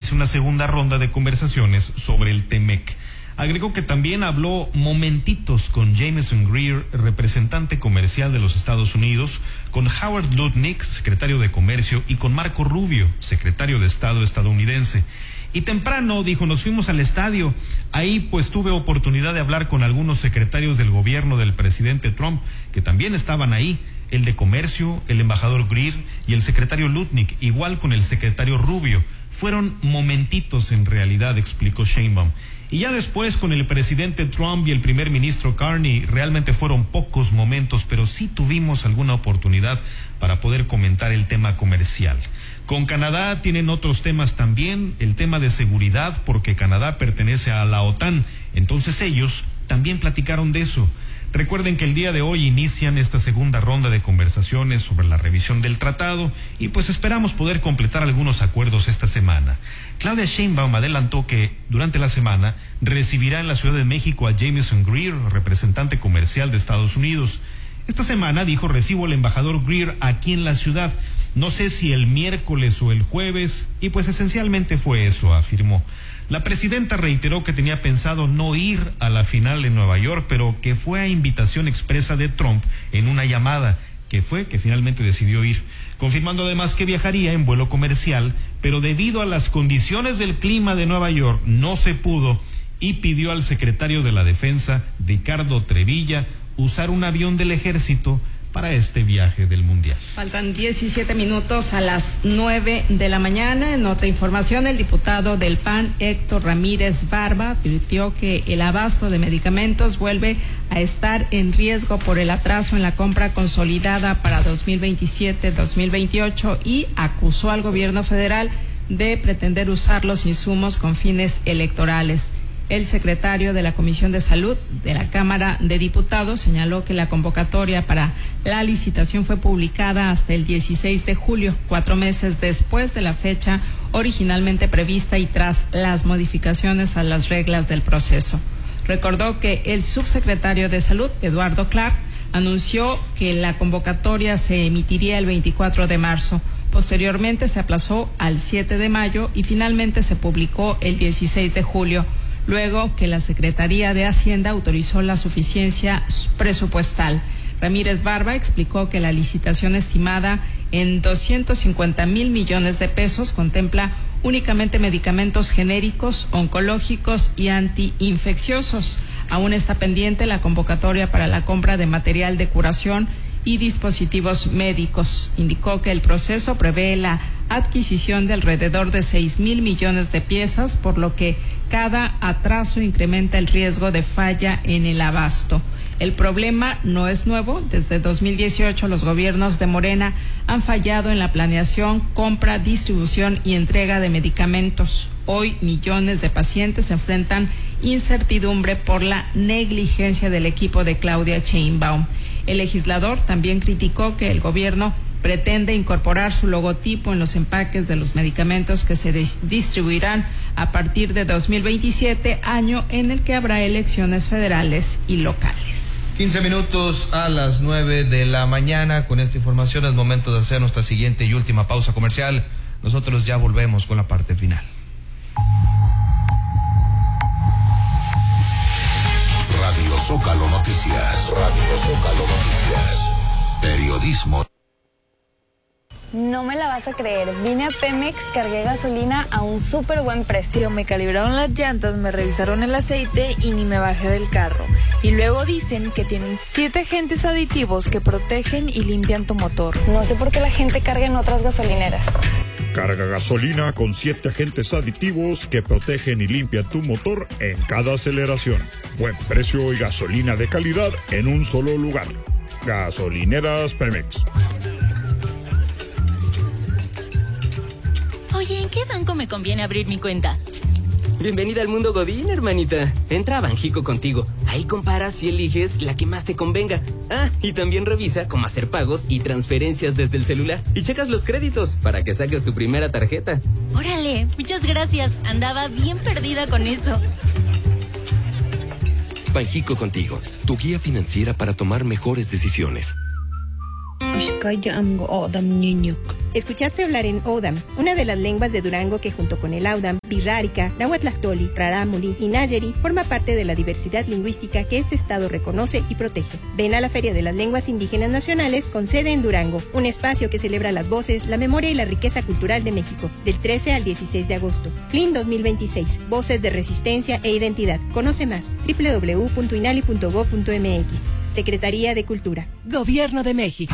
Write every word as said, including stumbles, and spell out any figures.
inicia una segunda ronda de conversaciones sobre el T-MEC. Agregó que también habló momentitos con Jameson Greer, representante comercial de los Estados Unidos, con Howard Lutnick, secretario de Comercio, y con Marco Rubio, secretario de Estado estadounidense. Y temprano, dijo, nos fuimos al estadio. Ahí pues tuve oportunidad de hablar con algunos secretarios del gobierno del presidente Trump, que también estaban ahí, el de Comercio, el embajador Greer y el secretario Lutnick, igual con el secretario Rubio. Fueron momentitos en realidad, explicó Sheinbaum. Y ya después con el presidente Trump y el primer ministro Carney realmente fueron pocos momentos, pero sí tuvimos alguna oportunidad para poder comentar el tema comercial. Con Canadá tienen otros temas también, el tema de seguridad, porque Canadá pertenece a la OTAN, entonces ellos también platicaron de eso. Recuerden que el día de hoy inician esta segunda ronda de conversaciones sobre la revisión del tratado y pues esperamos poder completar algunos acuerdos esta semana. Claudia Sheinbaum adelantó que durante la semana recibirá en la Ciudad de México a Jameson Greer, representante comercial de Estados Unidos. Esta semana, dijo, recibo al embajador Greer aquí en la ciudad. No sé si el miércoles o el jueves, y pues esencialmente fue eso, afirmó. La presidenta reiteró que tenía pensado no ir a la final en Nueva York, pero que fue a invitación expresa de Trump en una llamada, que fue que finalmente decidió ir, confirmando además que viajaría en vuelo comercial, pero debido a las condiciones del clima de Nueva York no se pudo y pidió al secretario de la Defensa, Ricardo Trevilla, usar un avión del ejército para este viaje del Mundial. Faltan diecisiete minutos a las nueve de la mañana. En otra información, el diputado del P A N, Héctor Ramírez Barba, advirtió que el abasto de medicamentos vuelve a estar en riesgo por el atraso en la compra consolidada para dos mil veintisiete dos mil veintiocho y acusó al gobierno federal de pretender usar los insumos con fines electorales. El secretario de la Comisión de Salud de la Cámara de Diputados señaló que la convocatoria para la licitación fue publicada hasta el dieciséis de julio, cuatro meses después de la fecha originalmente prevista y tras las modificaciones a las reglas del proceso. Recordó que el subsecretario de Salud, Eduardo Clark, anunció que la convocatoria se emitiría el veinticuatro de marzo. Posteriormente se aplazó al siete de mayo y finalmente se publicó el dieciséis de julio. Luego que la Secretaría de Hacienda autorizó la suficiencia presupuestal. Ramírez Barba explicó que la licitación estimada en doscientos cincuenta mil millones de pesos contempla únicamente medicamentos genéricos, oncológicos y antiinfecciosos. Aún está pendiente la convocatoria para la compra de material de curación y dispositivos médicos. Indicó que el proceso prevé la adquisición de alrededor de seis mil millones de piezas, por lo que cada atraso incrementa el riesgo de falla en el abasto. El problema no es nuevo. Desde dos mil dieciocho los gobiernos de Morena han fallado en la planeación, compra, distribución y entrega de medicamentos. Hoy millones de pacientes enfrentan incertidumbre por la negligencia del equipo de Claudia Sheinbaum. El legislador también criticó que el gobierno pretende incorporar su logotipo en los empaques de los medicamentos que se distribuirán a partir de dos mil veintisiete, año en el que habrá elecciones federales y locales. quince minutos a las nueve de la mañana. Con esta información es momento de hacer nuestra siguiente y última pausa comercial. Nosotros ya volvemos con la parte final. Radio Zócalo Noticias. Radio Zócalo Noticias. Periodismo. No me la vas a creer, vine a Pemex, cargué gasolina a un súper buen precio. Me calibraron las llantas, me revisaron el aceite y ni me bajé del carro. Y luego dicen que tienen siete agentes aditivos que protegen y limpian tu motor. No sé por qué la gente carga en otras gasolineras. Carga gasolina con siete agentes aditivos que protegen y limpian tu motor en cada aceleración. Buen precio y gasolina de calidad en un solo lugar. Gasolineras Pemex. Oye, ¿en qué banco me conviene abrir mi cuenta? Bienvenida al mundo Godín, hermanita. Entra a Banjico Contigo. Ahí comparas y eliges la que más te convenga. Ah, y también revisa cómo hacer pagos y transferencias desde el celular. Y checas los créditos para que saques tu primera tarjeta. Órale, muchas gracias. Andaba bien perdida con eso. Banjico Contigo, tu guía financiera para tomar mejores decisiones. Escuchaste hablar en Odam, una de las lenguas de Durango que junto con el Audam, Pirrárica, Nahuatlactoli, Rarámuri y Nayeri forma parte de la diversidad lingüística que este estado reconoce y protege. Ven a la Feria de las Lenguas Indígenas Nacionales con sede en Durango, un espacio que celebra las voces, la memoria y la riqueza cultural de México, del trece al dieciséis de agosto. F L I N dos mil veintiséis, Voces de Resistencia e Identidad. Conoce más, doble u doble u doble u punto inali punto gob punto m x. Secretaría de Cultura. Gobierno de México.